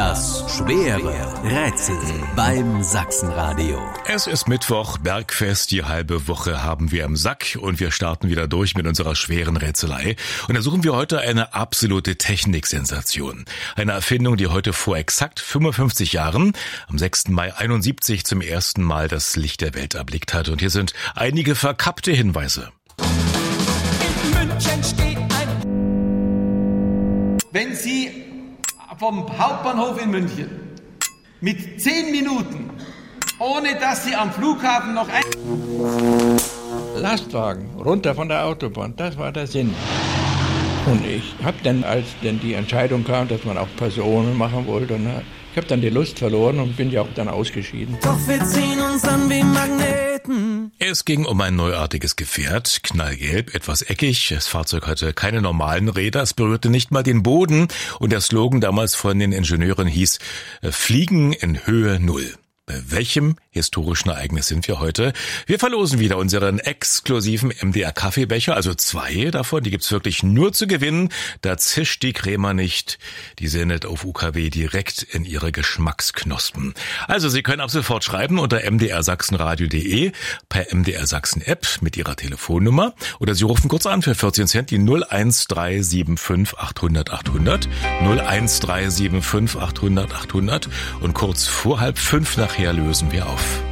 Das schwere Rätsel beim Sachsenradio. Es ist Mittwoch, Bergfest, die halbe Woche haben wir im Sack und wir starten wieder durch mit unserer schweren Rätselei. Und da suchen wir heute eine absolute Techniksensation. Eine Erfindung, die heute vor exakt 55 Jahren, am 6. Mai 71, zum ersten Mal das Licht der Welt erblickt hat. Und hier sind einige verkappte Hinweise. In München steht Wenn Sie vom Hauptbahnhof in München mit 10 Minuten, ohne dass Sie am Flughafen noch ein... Lastwagen, runter von der Autobahn, das war der Sinn. Und ich habe dann, als denn die Entscheidung kam, dass man auch Personen machen wollte, ich habe dann die Lust verloren und bin ja auch dann ausgeschieden. Doch wir ziehen uns an wie Magneten. Es ging um ein neuartiges Gefährt, knallgelb, etwas eckig. Das Fahrzeug hatte keine normalen Räder, es berührte nicht mal den Boden. Und der Slogan damals von den Ingenieuren hieß Fliegen in Höhe Null. Bei welchem historischen Ereignis sind wir heute? Wir verlosen wieder unseren exklusiven MDR-Kaffeebecher, also 2 davon, die gibt's wirklich nur zu gewinnen. Da zischt die Crema nicht, die sendet auf UKW direkt in ihre Geschmacksknospen. Also Sie können ab sofort schreiben unter mdrsachsenradio.de, per MDR Sachsen App mit Ihrer Telefonnummer oder Sie rufen kurz an für 14 Cent die 01375 800 800, 01375 800 800 und kurz vor 4:30 nachher lösen wir auf.